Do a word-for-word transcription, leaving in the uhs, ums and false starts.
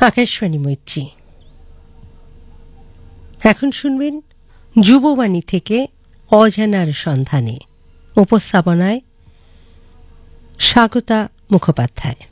আকাশবাণী মৈত্রী। এখন শুনবেন যুববাণী থেকে অজানার সন্ধানে, উপস্থাপনায় স্বাগতা মুখোপাধ্যায়।